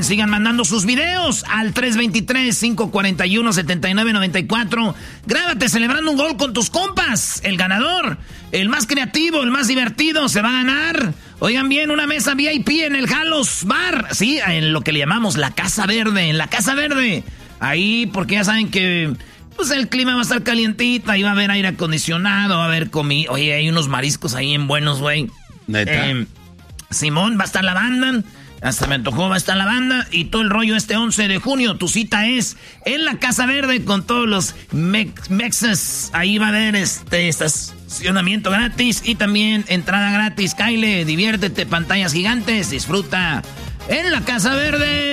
sigan mandando sus videos al 323-541-7994. Grábate celebrando un gol con tus compas. El ganador, el más creativo, el más divertido, se va a ganar. Oigan bien, una mesa VIP en el Jalos Bar. Sí, en lo que le llamamos la Casa Verde. En la Casa Verde. Ahí, porque ya saben que pues el clima va a estar calientito. Ahí va a haber aire acondicionado, va a haber comida. Oye, hay unos mariscos ahí en buenos, güey. ¿Neta? Simón, va a estar la banda. Hasta me antojó, va a estar la banda. Y todo el rollo este 11 de junio. Tu cita es en la Casa Verde con todos los mexas. Ahí va a haber estacionamiento gratis y también entrada gratis. Kyle, diviértete, pantallas gigantes, disfruta en la Casa Verde.